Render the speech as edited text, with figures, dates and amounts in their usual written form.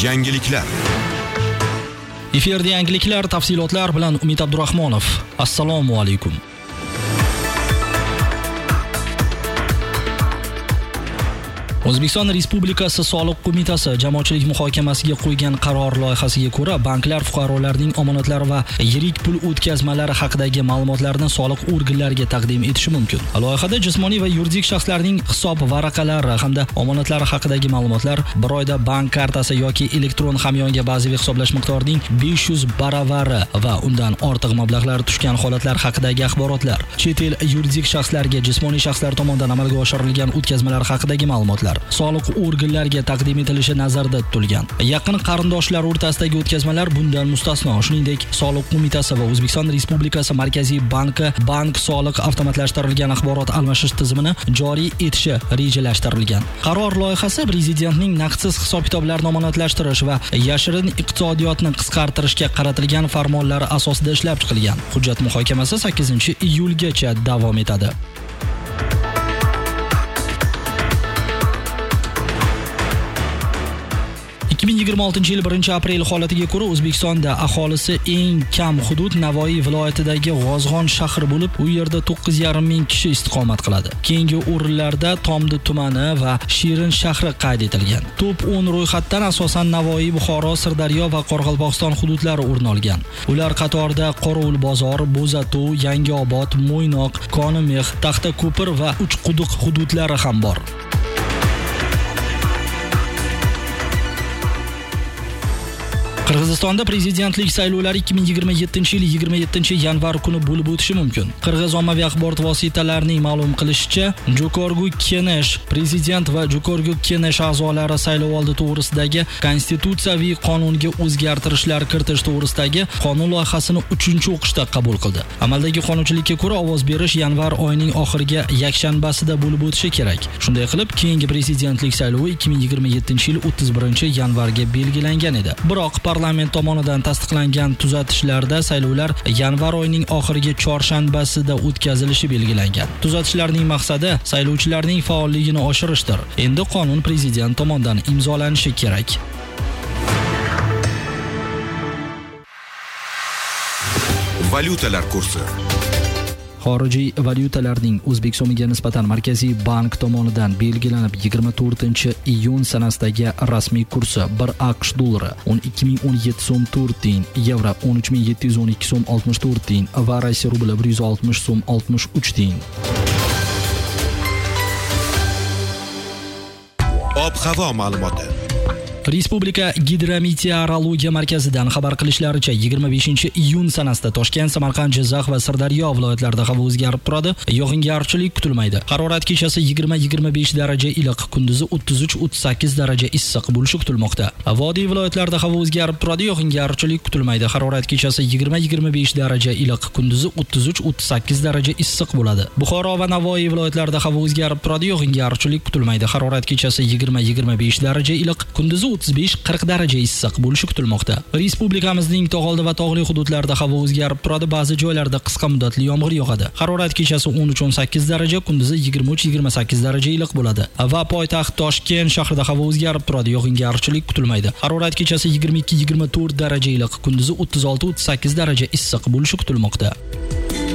Yangiliklar. Efirda yangiliklar, tafsilotlar bilan Umid Abdurahmonov. Assalomu alaykum. O'zbekiston Respublikasi Soliq qo'mitasi jamoatchilik muhokamasiga qo'ygan qaror loyihasiga ko'ra, banklar fuqarolarning omonatlari va yirik pul o'tkazmalari haqidagi ma'lumotlarni soliq organlariga taqdim etishi mumkin. Loyihada jismoniy va yuridik shaxslarning hisob varaqalari hamda omonatlari haqidagi ma'lumotlar, bir oyda bank kartasi yoki elektron hamyonga bazaviy hisoblash miqdorining 500 baravari va undan ortiq mablag'lar tushgan holatlar haqidagi axborotlar, chet el yuridik shaxslarga jismoniy shaxslar tomonidan amalga oshirilgan o'tkazmalar haqidagi ma'lumotlar soliq organlariga taqdim etilishi nazarda tutilgan. Yaqin qarindoshlar o'rtasidagi o'tkazmalar bundan mustasno. Shuningdek, Soliq qo'mitasi va O'zbekiston Respublikasi Markaziy banki bank soliq avtomatlashtirilgan axborot almashish tizimini joriy etishi rejalashtirilgan. Qaror loyihasi Prezidentning naqdsiz hisob-kitoblarni omonatlashtirish va yashirin iqtisodiyotni qisqartirishga qaratilgan farmonlari asosida ishlab chiqilgan. Hujjat muhokamasi 8-iyulgacha davom etadi. 2026 yil 1-aprel holatiga ko'ra O'zbekistonda aholisi eng kam hudud Navoiy viloyatidagi G'ozg'on shahri bo'lib, u yerda 9,5 ming kishi istiqomat qiladi. Keyingi o'rinlarda Tomdi tumani va Shirin shahri qayd etilgan. Top 10 ro'yxatdan asosan Navoiy, Buxoro, Sirdaryo va Qoraqalpog'iston hududlari o'rin olgan. Ular qatorida Qorovulbozor, Bo'zatov, Yangiobod, Mo'ynoq, Qonimix, Taxtako'pir va Uchquduq hududlari ham bor. Qirg'izistonda prezidentlik saylovlari 2027 yil 27-yanvar kuni bo'lib o'tishi mumkin. Qirg'iz ommaviy axborot vositalarining ma'lum qilishicha, Jo'korgu Kenesh prezident va Jo'korgu Kenesh a'zolari saylovoldi to'g'risidagi konstitutsiyaviy qonunga o'zgartirishlar kiritish to'g'risidagi qonun loyihasini 3-o'qishda qabul qildi. Amaldagi qonunchilikka ko'ra ovoz berish yanvar oyining oxiriga yakshanbasida bo'lib o'tishi kerak. Shunday qilib, keyingi prezidentlik saylovi 2027 yil 31-yanvarga belgilangan edi. Biroq parlament tomonidan tasdiqlangan tuzatishlarda saylovlar yanvar oyining oxirgi chorshanbasida o'tkazilishi belgilangan. Tuzatishlarning maqsadi saylovchilarning faolligini oshirishdir. Endi qonun prezident tomonidan imzolanishi kerak. Valyutalar kursi. Xorijiy valyutalarning O'zbek so'miga nisbatan Markaziy bank tomonidan belgilanib 24-iyun sanasidagi rasmiy kursi 1 AQSh dollari 12.017 so'm 4 tiyin, yevro 13.712 so'm 64 tiyin va Rossiya rubli 160 so'm 63 tiyin. Ob-havo ma'lumoti. Respublika Gidrometeorologiya markazidan xabar qilishlaricha 25-iyun sanasida Toshkent, Samarqand, Jizzax va Sirdaryo viloyatlarida havo o'zgarib turadi. Yog'ingarchilik kutilmaydi. Harorat kechasi 20-25 daraja iliq, kunduzi 33-38 daraja issiq bo'lishi kutilmoqda. Vodiy viloyatlarida havo o'zgarib turadi, yog'ingarchilik kutilmaydi. Harorat kechasi 20-25 daraja iliq, kunduzi 33-38 daraja issiq bo'ladi. Buxoro va Navoiy viloyatlarida havo o'zgarib turadi, yog'ingarchilik kutilmaydi. Harorat kechasi 20-25 daraja iliq, kunduzi 35-40 daraja issiq bo'lishi kutilmoqda. Respublikamizning tog'oldi va tog'li hududlarida havo o'zgarib turadi, ba'zi joylarda qisqa muddatli yomg'ir yog'adi. Harorat kechasi 13-18 daraja, kunduzi 23-28 daraja iliq bo'ladi. Va poytaxt Toshkent shahrida havo o'zgarib turadi, yog'ingarchilik kutilmaydi. Harorat kechasi 22-24 daraja iliq, kunduzi 36-38 daraja issiq bo'lishi kutilmoqda.